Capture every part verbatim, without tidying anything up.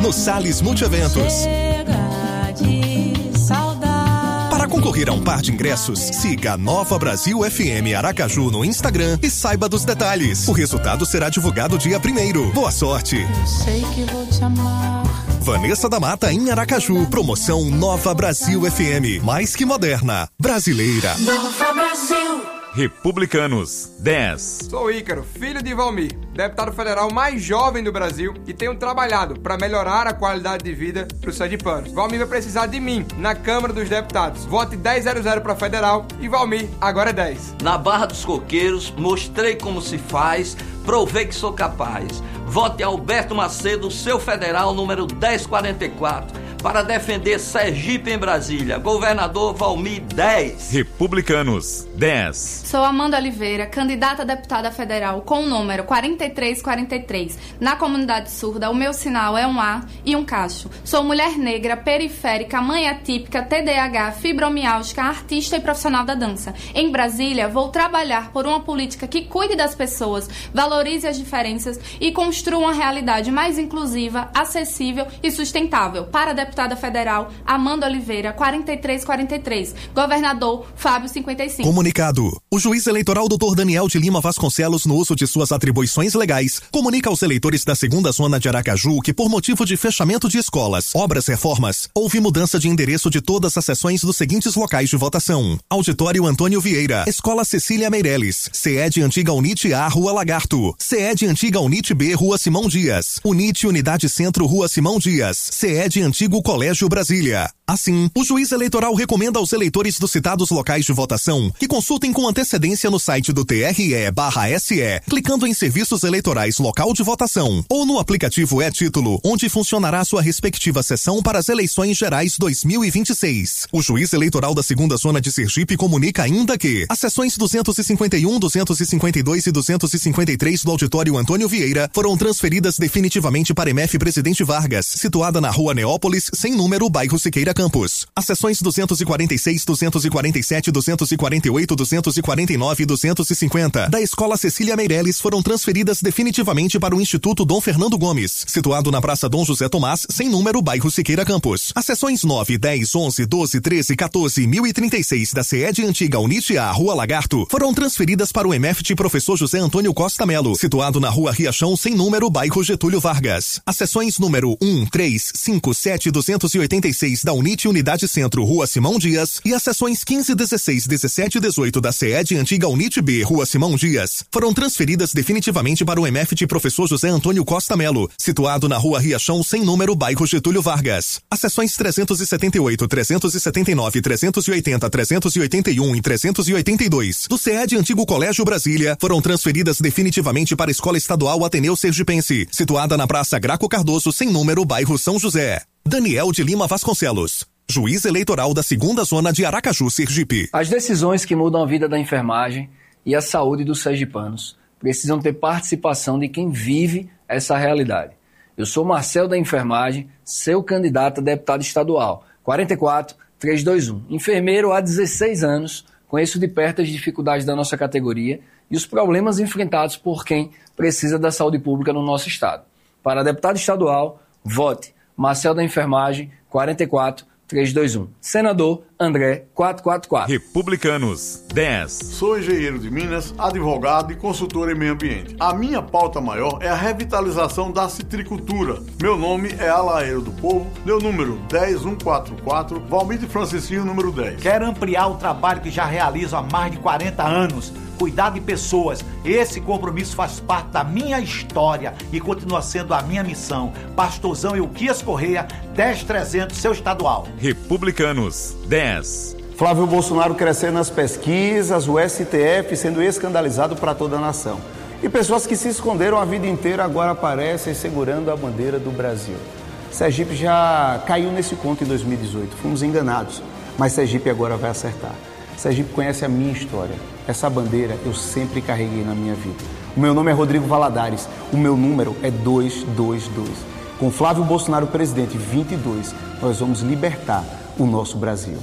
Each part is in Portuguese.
no Salles Multieventos. Chega de saudade. Para concorrer a um par de ingressos, siga Nova Brasil F M Aracaju no Instagram e saiba dos detalhes. O resultado será divulgado dia primeiro. Boa sorte! Eu sei que vou te amar. Vanessa da Mata em Aracaju. Promoção Nova Brasil F M. Mais que moderna. Brasileira. Nova Brasil. Republicanos, dez. Sou Ícaro, filho de Valmir, deputado federal mais jovem do Brasil e tenho trabalhado para melhorar a qualidade de vida para os sergipanos. Valmir vai precisar de mim na Câmara dos Deputados. Vote dez zero zero para federal e Valmir agora é dez. Na Barra dos Coqueiros, mostrei como se faz, provei que sou capaz. Vote Alberto Macedo, seu federal número dez quarenta e quatro, para defender Sergipe em Brasília. Governador Valmir, dez. Republicanos, dez. Sou Amanda Oliveira, candidata a deputada federal com o número quarenta e três quarenta e três. Na comunidade surda, o meu sinal é um A e um cacho. Sou mulher negra, periférica, mãe atípica, T D A H, fibromialgia, artista e profissional da dança. Em Brasília, vou trabalhar por uma política que cuide das pessoas, valorize as diferenças e construa uma realidade mais inclusiva, acessível e sustentável. Para a deputada federal, Amanda Oliveira, quarenta e três quarenta e três. Governador, Fábio, cinquenta e cinco. Comunicado. O juiz eleitoral doutor Daniel de Lima Vasconcelos, no uso de suas atribuições legais, comunica aos eleitores da segunda zona de Aracaju que, por motivo de fechamento de escolas, obras, reformas, houve mudança de endereço de todas as sessões dos seguintes locais de votação: Auditório Antônio Vieira, Escola Cecília Meireles, C E D Antiga Unite A, Rua Lagarto, C E D Antiga Unite B, Rua Simão Dias, Unite Unidade Centro, Rua Simão Dias, C E D Antigo Colégio Brasília. Assim, o juiz eleitoral recomenda aos eleitores dos citados locais de votação que consultem com antecedência no site do T R E barra S E, clicando em Serviços Eleitorais Local de Votação, ou no aplicativo E-Título, onde funcionará sua respectiva sessão para as eleições gerais dois mil e vinte e seis. O juiz eleitoral da segunda zona de Sergipe comunica ainda que as sessões duzentos e cinquenta e um, duzentos e cinquenta e dois e duzentos e cinquenta e três do Auditório Antônio Vieira foram transferidas definitivamente para M F Presidente Vargas, situada na Rua Neópolis, sem número, bairro Siqueira Campos. As sessões duzentos e quarenta e seis, duzentos e quarenta e sete, duzentos e quarenta e oito, duzentos e quarenta e nove e duzentos e cinquenta da Escola Cecília Meireles foram transferidas definitivamente para o Instituto Dom Fernando Gomes, situado na Praça Dom José Tomás, sem número, bairro Siqueira Campos. As sessões nove, dez, onze, doze, treze, quatorze, mil e trinta e seis da C E D Antiga Unite A, Rua Lagarto, foram transferidas para o M F T Professor José Antônio Costa Melo, situado na Rua Riachão, sem número, bairro Getúlio Vargas. As sessões número um, três, cinco, sete, duzentos e oitenta e seis da Unite Unidade Centro, Rua Simão Dias, e as sessões quinze, dezesseis, dezessete e dezoito da C E D Antiga Unite B, Rua Simão Dias, foram transferidas definitivamente para o M F T Professor José Antônio Costa Melo, situado na Rua Riachão, sem número, bairro Getúlio Vargas. As sessões trezentos e setenta e oito, trezentos e setenta e nove, trezentos e oitenta, trezentos e oitenta e um e trezentos e oitenta e dois do C E D Antigo Colégio Brasília foram transferidas definitivamente para a Escola Estadual Ateneu Sergipense, situada na Praça Graco Cardoso, sem número, bairro São José. Daniel de Lima Vasconcelos, juiz eleitoral da segunda zona de Aracaju, Sergipe. As decisões que mudam a vida da enfermagem e a saúde dos sergipanos precisam ter participação de quem vive essa realidade. Eu sou Marcel da Enfermagem, seu candidato a deputado estadual, quarenta e quatro, trezentos e vinte e um. Enfermeiro há dezesseis anos, conheço de perto as dificuldades da nossa categoria e os problemas enfrentados por quem precisa da saúde pública no nosso estado. Para deputado estadual, vote Marcel da Enfermagem, quarenta e quatro, trezentos e vinte e um. Senador André, quatrocentos e quarenta e quatro. Republicanos, dez. Sou engenheiro de Minas, advogado e consultor em meio ambiente. A minha pauta maior é a revitalização da citricultura. Meu nome é Alaeiro do Povo, meu número dez mil cento e quarenta e quatro, Valmir de Francisquinho, número dez. Quero ampliar o trabalho que já realizo há mais de quarenta anos. Cuidar de pessoas. Esse compromisso faz parte da minha história e continua sendo a minha missão. Pastorzão Euquias Correia, dez mil e trezentos, seu estadual. Republicanos, dez. Flávio Bolsonaro crescendo nas pesquisas, o S T F sendo escandalizado para toda a nação. E pessoas que se esconderam a vida inteira agora aparecem segurando a bandeira do Brasil. Sergipe já caiu nesse conto em dois mil e dezoito, fomos enganados, mas Sergipe agora vai acertar. Sergipe conhece a minha história. Essa bandeira eu sempre carreguei na minha vida. O meu nome é Rodrigo Valadares. O meu número é duzentos e vinte e dois. Com Flávio Bolsonaro presidente vinte e dois, nós vamos libertar o nosso Brasil.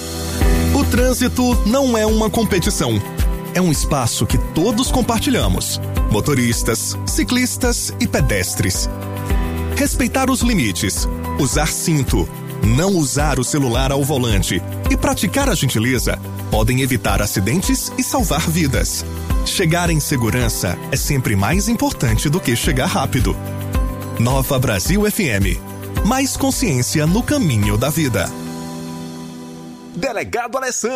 O trânsito não é uma competição. É um espaço que todos compartilhamos. Motoristas, ciclistas e pedestres. respeitar os limites, usar cinto, não usar o celular ao volante e praticar a gentileza podem evitar acidentes e salvar vidas. Chegar em segurança é sempre mais importante do que chegar rápido. Nova Brasil F M. Mais consciência no caminho da vida. Delegado Alessandro.